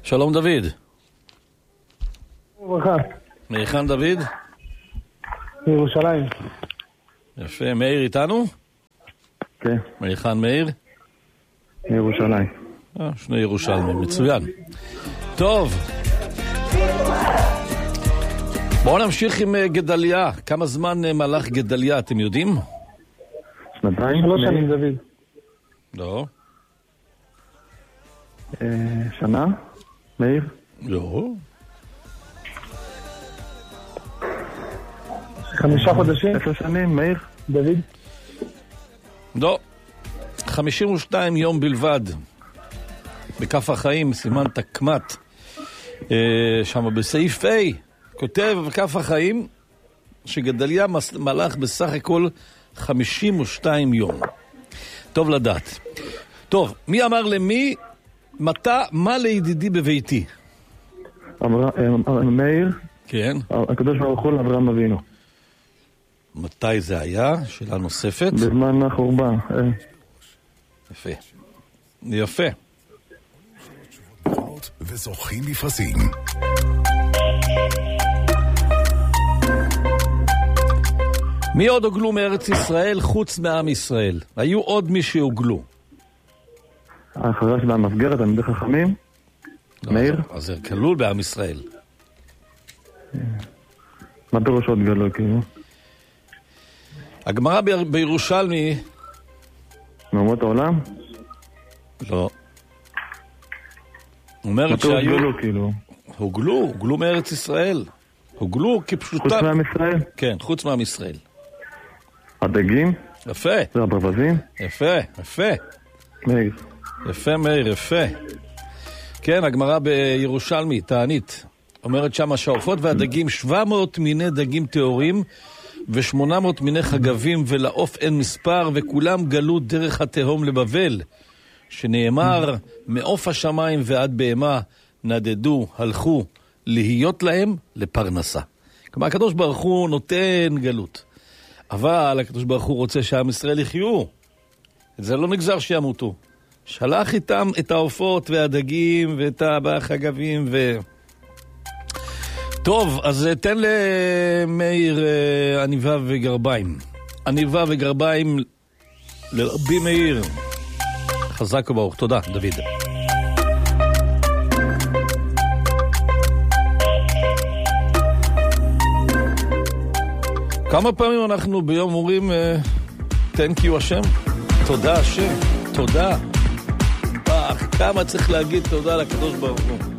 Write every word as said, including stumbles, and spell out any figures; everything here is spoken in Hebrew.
שלום דוד. וברכה. מהיכן דוד? מירושלים. יפה, מאיר איתנו? כן. מהיכן מאיר? מירושלים. אה, שני ירושלמים, מצוין. טוב. בואו נמשיך עם גדליה. כמה זמן מלך גדליה, אתם יודעים? שנתיים? שלוש שנים דוד. לא. אה, שנה? מאיר? לא. חמישה חודשים. עשר שנים, מאיר? דוד. לא. חמישים ושתיים יום בלבד. בכף החיים, סימן תקמת. אה, שם בסעיף A, כותב בכף החיים, שגדליה מלך בסך הכל חמישים ושתיים יום. טוב לדעת. טוב, מי אמר למי, מתה, מה לידידי בביתי? אמר, אה, מאיר? כן. הקדוש ברוך הוא לאברהם אבינו. מתי זה היה? שאלה נוספת. בזמן החורבן. אה. יפה. יפה. וזוכים בפרסים. מי עוד הוגלו מארץ ישראל חוץ מעם ישראל? היו עוד מי שהוגלו. האחרה של המסגרת, תלמידי חכמים? מאיר? אז זה כלול בעם ישראל. מה פירוש עוד גלוי, כאילו? הגמרא ב- בירושלמי... מאומות העולם? לא. מה אומרת פירוש שהיו... גלו, כאילו? הוגלו, הוגלו מארץ ישראל. הוגלו כפשוטם. חוץ מעם ישראל? כן, חוץ מעם ישראל. הדגים? יפה, זה הברווזים? יפה, יפה. מאיר. יפה מאיר, יפה. כן, הגמרא בירושלמי, תענית. אומרת שם השעופות והדגים, שבע מאות מיני דגים טהורים ו-שמונה מאות מיני חגבים, ולעוף אין מספר, וכולם גלו דרך התהום לבבל, שנאמר, מעוף השמיים ועד בהמה נדדו, הלכו, להיות להם לפרנסה. כלומר, הקדוש ברוך הוא נותן גלות. אבל הקדוש ברוך הוא רוצה שעם ישראל יחיו. זה לא נגזר שימותו. שלח איתם את העופות והדגים ואת החגבים ו... טוב, אז תן למאיר עניבה וגרביים. עניבה וגרביים לרבי מאיר. חזק וברוך. תודה, דוד. כמה פעמים אנחנו ביום אומרים thank you השם? תודה השם, תודה. כמה צריך להגיד תודה לקדוש ברוך הוא.